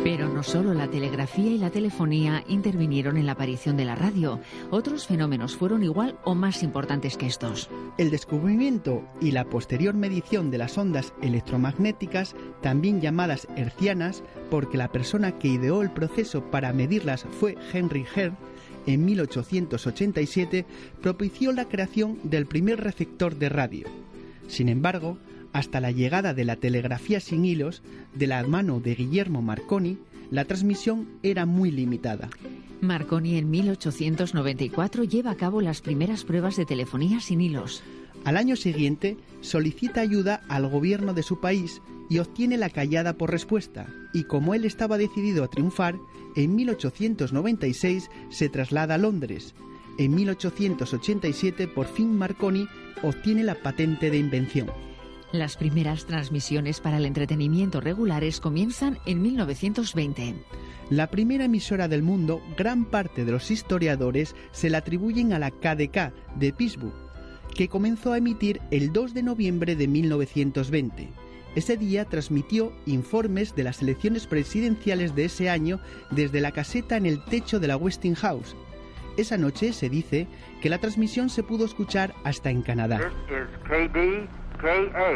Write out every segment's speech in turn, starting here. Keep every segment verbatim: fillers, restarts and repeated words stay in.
Pero no solo la telegrafía y la telefonía intervinieron en la aparición de la radio. Otros fenómenos fueron igual o más importantes que estos. El descubrimiento y la posterior medición de las ondas electromagnéticas, también llamadas hertzianas, porque la persona que ideó el proceso para medirlas fue Henry Hertz, en mil ochocientos ochenta y siete, propició la creación del primer receptor de radio. Sin embargo, hasta la llegada de la telegrafía sin hilos, de la mano de Guillermo Marconi, la transmisión era muy limitada. Marconi en mil ochocientos noventa y cuatro lleva a cabo las primeras pruebas de telefonía sin hilos. Al año siguiente, solicita ayuda al gobierno de su país y obtiene la callada por respuesta, y como él estaba decidido a triunfar, en mil ochocientos noventa y seis se traslada a Londres. En mil ochocientos ochenta y siete, por fin Marconi obtiene la patente de invención. Las primeras transmisiones para el entretenimiento regulares comienzan en mil novecientos veinte. La primera emisora del mundo, gran parte de los historiadores se la atribuyen a la K D K de Pittsburgh, que comenzó a emitir el dos de noviembre de mil novecientos veinte. Ese día transmitió informes de las elecciones presidenciales de ese año desde la caseta en el techo de la Westinghouse. Esa noche se dice que la transmisión se pudo escuchar hasta en Canadá. This is K D K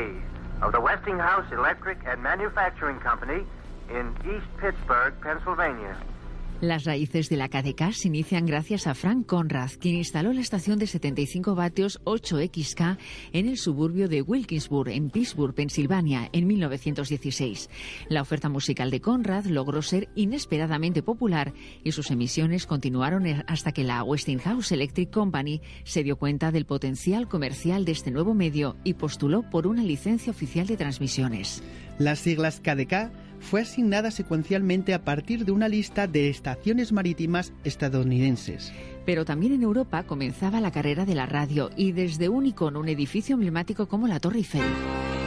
A of the Westinghouse Electric and Manufacturing Company in East Pittsburgh, Pennsylvania. Las raíces de la K D K se inician gracias a Frank Conrad, quien instaló la estación de setenta y cinco vatios ocho X K en el suburbio de Wilkinsburg, en Pittsburgh, Pensilvania, en mil novecientos dieciséis. La oferta musical de Conrad logró ser inesperadamente popular y sus emisiones continuaron hasta que la Westinghouse Electric Company se dio cuenta del potencial comercial de este nuevo medio y postuló por una licencia oficial de transmisiones. Las siglas K D K fue asignada secuencialmente a partir de una lista de estaciones marítimas estadounidenses. Pero también en Europa comenzaba la carrera de la radio y desde un icono, un edificio emblemático como la Torre Eiffel.